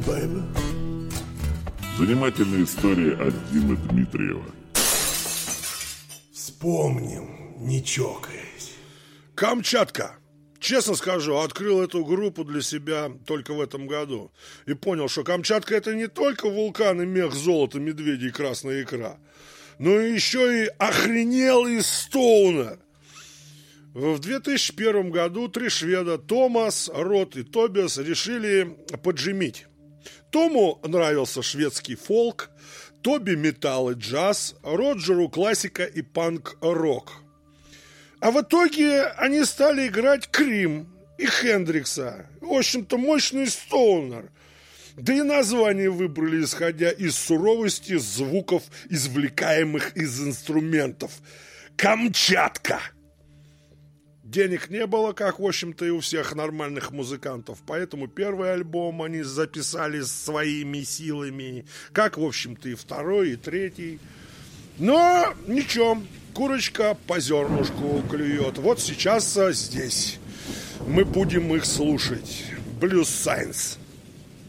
Занимательная история от Димы Дмитриева. Вспомним, не чокаясь. Камчатка. Честно скажу, открыл эту группу для себя только в этом году. И понял, что Камчатка — это не только вулканы, мех, золото, медведи и красная икра, но еще и охренелый стоунер. В 2001 году три шведа Томас, Рот и Тобиас решили поджимить. Тому нравился шведский фолк, Тоби металл и джаз, Роджеру классика и панк-рок. А в итоге они стали играть Крим и Хендрикса. В общем-то, мощный стоунер. Да и название выбрали, исходя из суровости звуков, извлекаемых из инструментов. Камчатка. Денег не было, как, в общем-то, и у всех нормальных музыкантов. Поэтому первый альбом они записали своими силами. Как, в общем-то, и второй, и третий. Но ничего, курочка по зернышку клюет. Вот сейчас здесь мы будем их слушать. Blues Science.